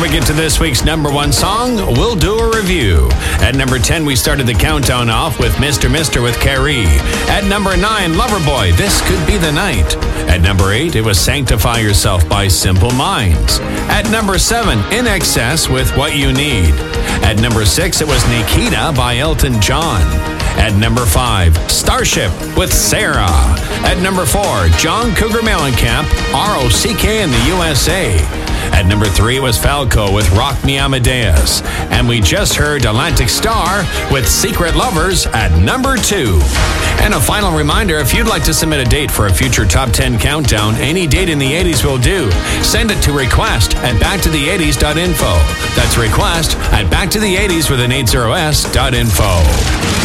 we get to this week's number one song, we'll do a review. At number 10, we started the countdown off with Mr. Mister with Carrie. At number 9, Loverboy, This Could Be the Night. At number 8, it was Sanctify Yourself by Simple Minds. At number 7, In Excess with What You Need. At number 6, it was Nikita by Elton John. At number 5, Starship with Sarah. At number 4, John Cougar Mellencamp, ROCK in the USA. At number 3 was Falco with Rock Me Amadeus. And we just heard Atlantic Star with Secret Lovers at number 2. And a final reminder, if you'd like to submit a date for a future Top 10 countdown, any date in the 80s will do. Send it to request at backtothE80s.info. That's request at backtothE80s with an 80s.info.